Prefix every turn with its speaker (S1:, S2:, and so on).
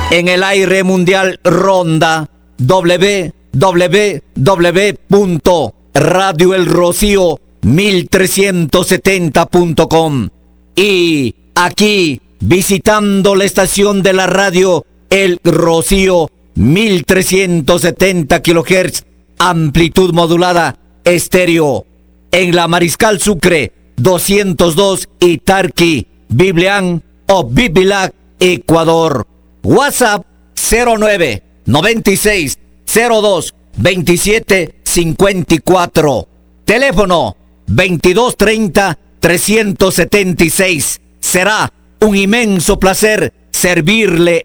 S1: En el aire mundial ronda www.radioelrocío1370.com. Y aquí, visitando la estación de la radio El Rocío, 1370 kHz, amplitud modulada, estéreo. En la Mariscal Sucre, 202 Itarqui, Biblián o Bibilac, Ecuador. WhatsApp 09 96 02 27 54. Teléfono 2230 376. Será un inmenso placer servirle